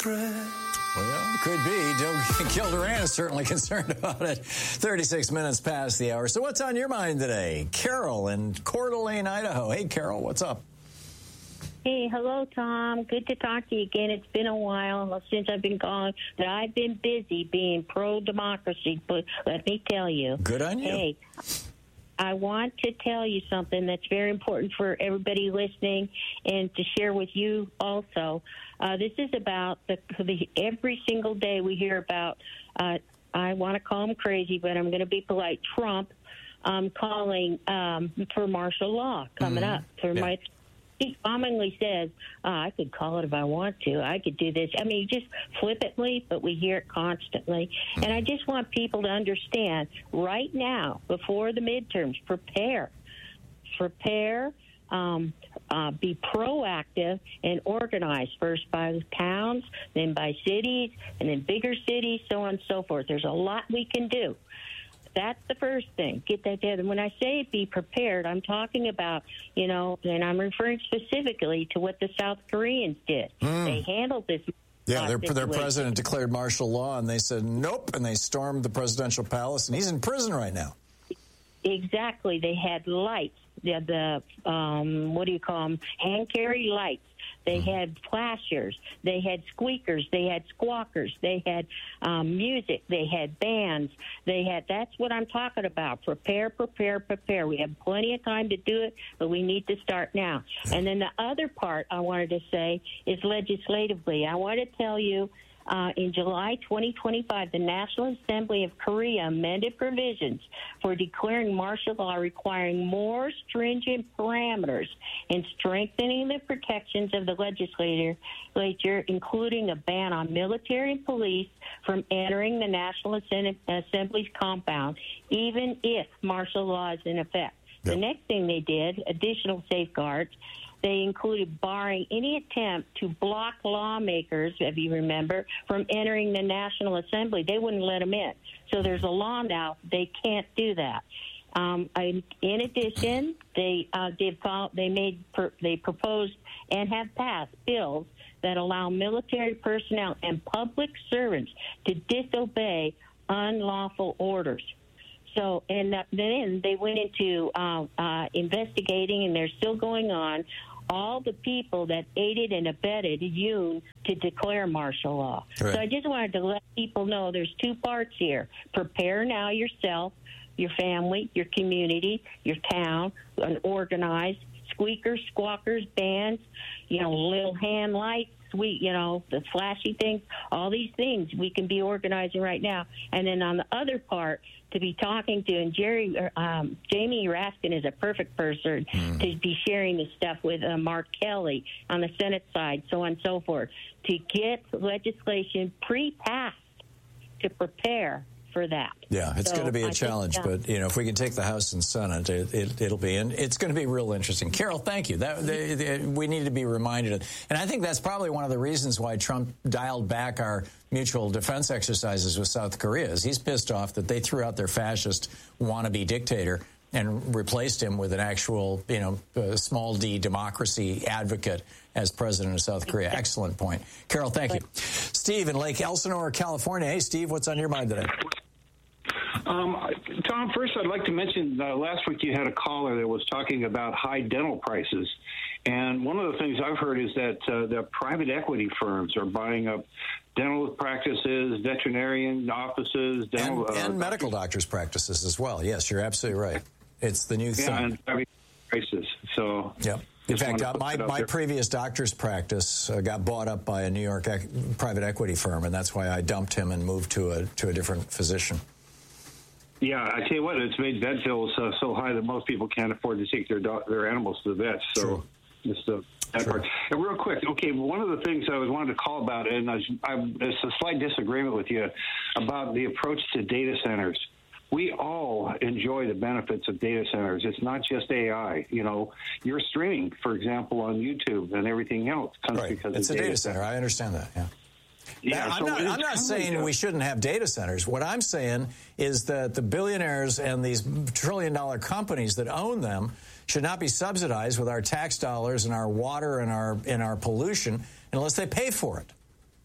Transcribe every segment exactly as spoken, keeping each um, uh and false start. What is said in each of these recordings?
secret. Well, could be. Joe Gil Duran is certainly concerned about it. thirty-six minutes past the hour. So what's on your mind today? Carol in Coeur d'Alene, Idaho. Hey, Carol, what's up? Hey, hello, Tom. Good to talk to you again. It's been a while since I've been calling, but I've been busy being pro-democracy, but let me tell you. Good on you. Hey, I want to tell you something that's very important for everybody listening and to share with you also. Uh, this is about the, the every single day we hear about, uh, I want to call him crazy, but I'm going to be polite, Trump um, calling um, for martial law coming mm-hmm. up. For yeah. my, he commonly says, oh, I could call it if I want to. I could do this. I mean, just flippantly, but we hear it constantly. Mm-hmm. And I just want people to understand right now, before the midterms, prepare. Prepare. Um, uh, be proactive and organize, first by towns, then by cities, and then bigger cities, so on and so forth. There's a lot we can do. That's the first thing. Get that together. When I say be prepared, I'm talking about, you know, and I'm referring specifically to what the South Koreans did. Mm. They handled this. Yeah, their, their president declared martial law, and they said nope, and they stormed the presidential palace, and he's in prison right now. Exactly. They had lights. They had the, um, what do you call them, hand-carry lights. They had flashers. They had squeakers. They had squawkers. They had um, music. They had bands. They had, that's what I'm talking about. Prepare, prepare, prepare. We have plenty of time to do it, but we need to start now. And then the other part I wanted to say is legislatively. I want to tell you, Uh, in July twenty twenty-five, the National Assembly of Korea amended provisions for declaring martial law, requiring more stringent parameters and strengthening the protections of the legislature, including a ban on military and police from entering the National Assembly's compound, even if martial law is in effect. Yep. The next thing they did, additional safeguards, they included barring any attempt to block lawmakers, if you remember, from entering the National Assembly. They wouldn't let them in. So there's a law now. They can't do that. Um, I, in addition, they uh, they, they made they proposed and have passed bills that allow military personnel and public servants to disobey unlawful orders. So, and then they went into uh, uh, investigating, and they're still going on, all the people that aided and abetted Yoon to declare martial law. Right. So I just wanted to let people know there's two parts here. Prepare now yourself, your family, your community, your town, and organize. Squeakers, squawkers, bands, you know, little hand lights, sweet, you know, the flashy things, all these things we can be organizing right now. And then on the other part, to be talking to, and Jerry, um, Jamie Raskin is a perfect person mm. to be sharing this stuff with uh, Mark Kelly on the Senate side, so on and so forth, to get legislation pre-passed to prepare for that. Yeah, it's so going to be a I challenge, think, uh, but you know, if we can take the House and Senate, it, it, it'll be, and it's going to be real interesting. Carol, thank you. That they, they, we need to be reminded of, and I think that's probably one of the reasons why Trump dialed back our mutual defense exercises with South Korea. Is he's pissed off that they threw out their fascist wannabe dictator and replaced him with an actual, you know, uh, small d democracy advocate as president of South Korea. Excellent point. Carol, thank you. Steve in Lake Elsinore, California. Hey, Steve, what's on your mind today? Um, Tom, first I'd like to mention uh, last week you had a caller that was talking about high dental prices. And one of the things I've heard is that uh, the private equity firms are buying up dental practices, veterinarian offices, dental... And, and uh, medical doctors' practices as well. Yes, you're absolutely right. It's the new yeah, thing. And driving prices. So... Yep. In fact, uh, my, my previous doctor's practice uh, got bought up by a New York ec- private equity firm, and that's why I dumped him and moved to a to a different physician. Yeah, I tell you what, it's made vet bills uh, so high that most people can't afford to take their do- their animals to the vets. So True. it's the that part. And real quick, okay, one of the things I was wanted to call about, and I was, I, it's a slight disagreement with you about the approach to data centers. We all enjoy the benefits of data centers. It's not just A I. You know, you're streaming, for example, on YouTube and everything else comes right. because it's of a data data center. I understand that. Yeah. Yeah, now, I'm so not, I'm not saying like we shouldn't have data centers. What I'm saying is that the billionaires and these trillion-dollar companies that own them should not be subsidized with our tax dollars and our water and our and our pollution unless they pay for it.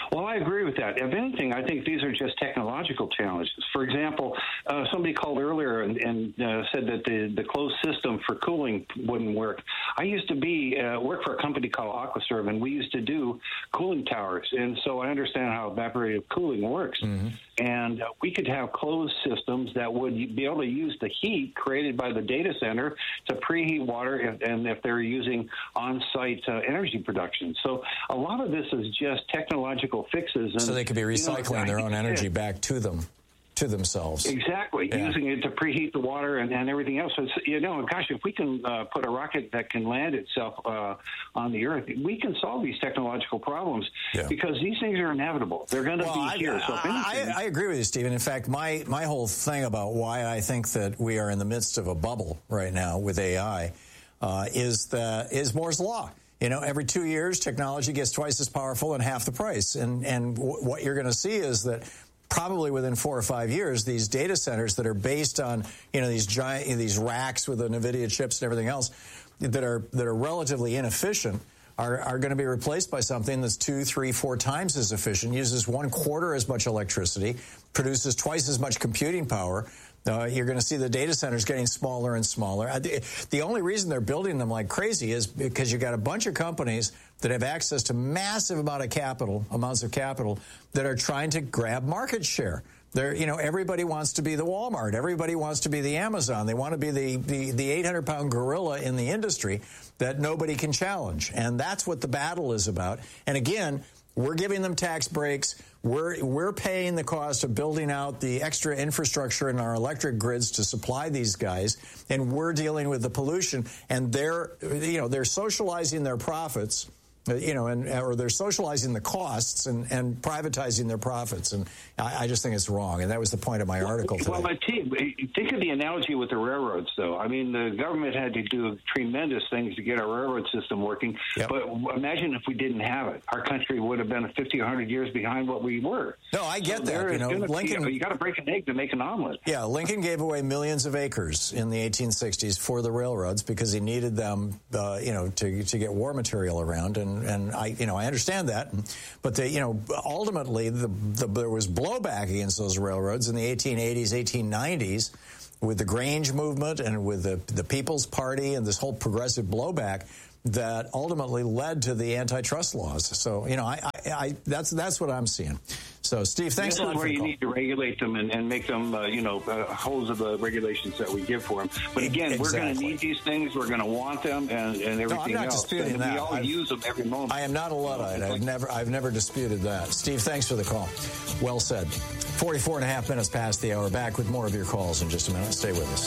Well, I agree with that. If anything, I think these are just technological challenges. For example, uh, somebody called earlier and, and uh, said that the, the closed system for cooling wouldn't work. I used to be uh, work for a company called Aquaserve, and we used to do cooling towers, and so I understand how evaporative cooling works. Mm-hmm. And uh, we could have closed systems that would be able to use the heat created by the data center to preheat water, if, and if they're using on-site uh, energy production. So a lot of this is just technological fixes. And, so they could be recycling you know, their own energy back to them. to themselves. Exactly, yeah. Using it to preheat the water and, and everything else. So it's, you know, gosh, if we can uh, put a rocket that can land itself uh, on the Earth, we can solve these technological problems yeah. because these things are inevitable. They're going to well, be I, here. So if anything, I, I agree with you, Stephen. In fact, my, my whole thing about why I think that we are in the midst of a bubble right now with A I uh, is that is Moore's Law. You know, every two years, technology gets twice as powerful and half the price. And, and w- what you're going to see is that probably within four or five years, these data centers that are based on, you know, these giant, you know, these racks with the NVIDIA chips and everything else that are that are relatively inefficient are, are going to be replaced by something that's two, three, four times as efficient, uses one quarter as much electricity, produces twice as much computing power. Uh, you're going to see the data centers getting smaller and smaller. The only reason they're building them like crazy is because you've got a bunch of companies that have access to massive amount of capital, amounts of capital, that are trying to grab market share. They're, you know, everybody wants to be the Walmart. Everybody wants to be the Amazon. They want to be the, the, the eight hundred pound gorilla in the industry that nobody can challenge. And that's what the battle is about. And again, we're giving them tax breaks. We're we're paying the cost of building out the extra infrastructure in our electric grids to supply these guys, and we're dealing with the pollution. And they're you know they're socializing their profits, you know, and or they're socializing the costs and, and privatizing their profits. And I, I just think it's wrong. And that was the point of my article today. Well, think of the analogy with the railroads, though. I mean, the government had to do tremendous things to get our railroad system working. Yep. But imagine if we didn't have it. Our country would have been fifty or one hundred years behind what we were. No, I get so that. You know, Lincoln, be, you got to break an egg to make an omelet. Yeah, Lincoln gave away millions of acres in the eighteen sixties for the railroads because he needed them, uh, you know, to to get war material around. And, and I, you know, I understand that. But they, you know, ultimately, the, the, there was blowback against those railroads in the eighteen eighties, eighteen nineties. With the Grange movement and with the, the People's Party and this whole progressive blowback that ultimately led to the antitrust laws. So, you know, I, I, I that's that's what I'm seeing. So, Steve, thanks this a lot is where for the you call. need to regulate them and, and make them, uh, you know, uh, holes of the regulations that we give for them. But again, exactly. We're going to need these things. We're going to want them and, and everything else. No, I'm not else. disputing and that. We all I've, use them every moment. I am not a Luddite. I've never, I've never disputed that. Steve, thanks for the call. Well said. forty-four and a half minutes past the hour. Back with more of your calls in just a minute. Stay with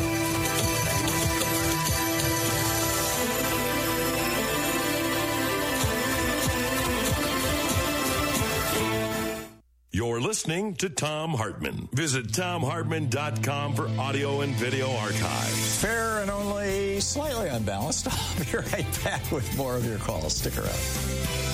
us. You're listening to Thom Hartmann. Visit Thom Hartmann dot com for audio and video archives. Fair and only slightly unbalanced. I'll be right back with more of your calls. Stick around.